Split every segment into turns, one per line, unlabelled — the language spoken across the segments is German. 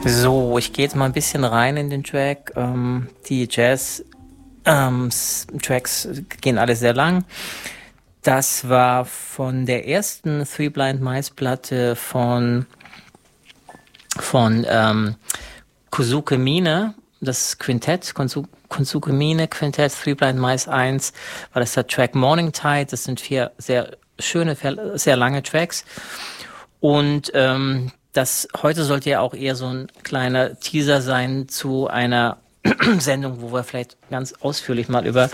So, ich gehe jetzt mal ein bisschen rein in den Track. Die Jazz-Tracks gehen alle sehr lang. Das war von der ersten Three Blind Mice Platte von Kosuke Mine, das Quintett, Kosuke Mine Quintett, Three Blind Mice 1, war das der Track Morning Tide. Das sind 4 sehr schöne, sehr lange Tracks. Und das heute sollte ja auch eher so ein kleiner Teaser sein zu einer Sendung, wo wir vielleicht ganz ausführlich mal über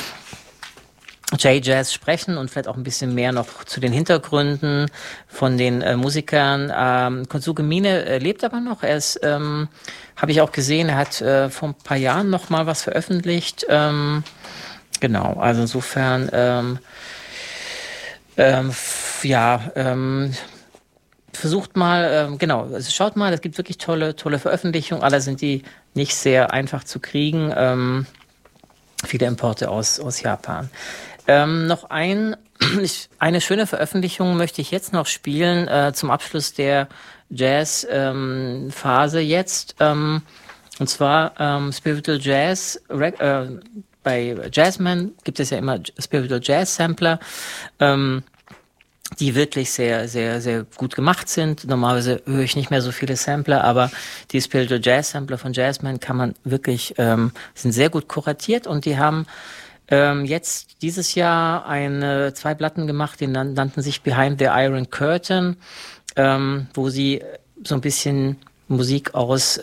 J-Jazz sprechen und vielleicht auch ein bisschen mehr noch zu den Hintergründen von den Musikern. Kosuke Mine lebt aber noch. Er ist, habe ich auch gesehen, er hat vor ein paar Jahren noch mal was veröffentlicht. Genau, also insofern versucht mal, genau, also schaut mal, es gibt wirklich tolle Veröffentlichungen. Alle sind die nicht sehr einfach zu kriegen. Viele Importe aus Japan. Noch eine schöne Veröffentlichung möchte ich jetzt noch spielen, zum Abschluss der Jazz-Phase jetzt. Und zwar Spiritual Jazz. Bei Jazzman gibt es ja immer Spiritual Jazz Sampler. Die wirklich sehr, sehr, sehr gut gemacht sind. Normalerweise höre ich nicht mehr so viele Sampler, aber die Spiritual Jazz Sampler von Jazzman kann man wirklich, sind sehr gut kuratiert, und die haben jetzt dieses Jahr 2 Platten gemacht, die nannten sich Behind the Iron Curtain, wo sie so ein bisschen Musik aus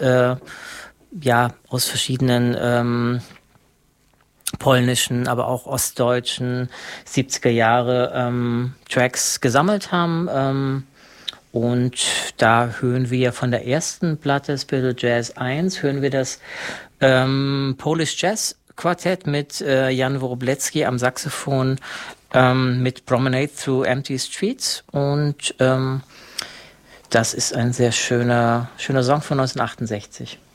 verschiedenen polnischen, aber auch ostdeutschen 70er Jahre Tracks gesammelt haben. Und da hören wir von der ersten Platte, Spiritual Jazz 1, hören wir das Polish Jazz Quartett mit Jan Wróblewski am Saxophon, mit Promenade Through Empty Streets. Und das ist ein sehr schöner Song von 1968.